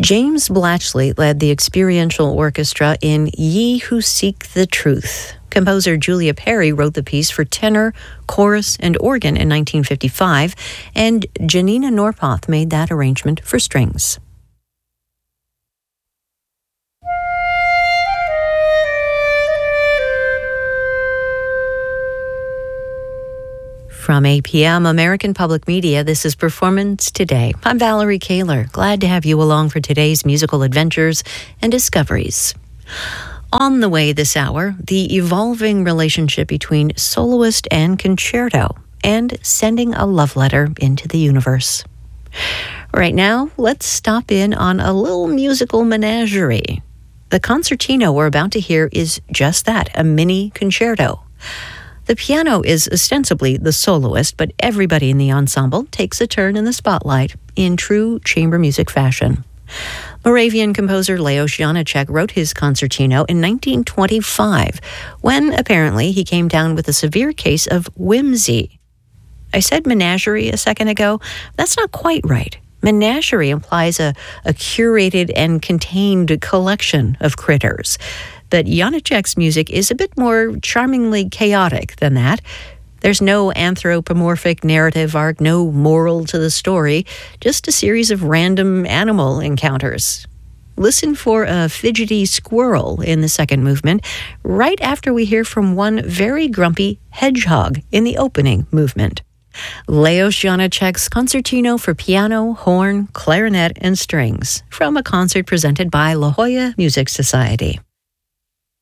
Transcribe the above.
James Blatchley led the experiential orchestra in Ye Who Seek the Truth. Composer Julia Perry wrote the piece for tenor, chorus, and organ in 1955, and Janina Norpoth made that arrangement for strings. From APM, American Public Media, this is Performance Today. I'm Valerie Kaler. Glad to have you along for today's musical adventures and discoveries. On the way this hour, the evolving relationship between soloist and concerto, and sending a love letter into the universe. Right now, let's stop in on a little musical menagerie. The concertino we're about to hear is just that, a mini concerto. The piano is ostensibly the soloist, but everybody in the ensemble takes a turn in the spotlight in true chamber music fashion. Moravian composer Leos Janáček wrote his concertino in 1925, when apparently he came down with a severe case of whimsy. I said menagerie a second ago. That's not quite right. Menagerie implies a curated and contained collection of critters. But Janáček's music is a bit more charmingly chaotic than that. There's no anthropomorphic narrative arc, no moral to the story, just a series of random animal encounters. Listen for a fidgety squirrel in the second movement, right after we hear from one very grumpy hedgehog in the opening movement. Leos Janáček's concertino for piano, horn, clarinet, and strings, from a concert presented by La Jolla Music Society.